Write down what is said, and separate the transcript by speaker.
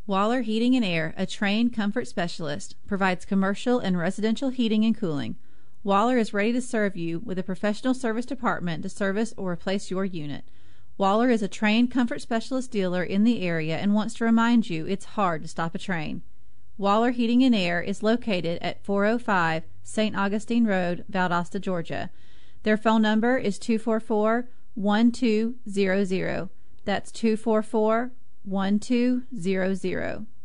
Speaker 1: Waller Heating and Air, a trained comfort specialist, provides commercial and residential heating and cooling. Waller is ready to serve you with a professional service department to service or replace your unit. Waller is a trained comfort specialist dealer in the area and wants to remind you it's hard to stop a train. Waller Heating and Air is located at 405 St. Augustine Road, Valdosta, Georgia. Their phone number is 244-1200. That's 244-1200.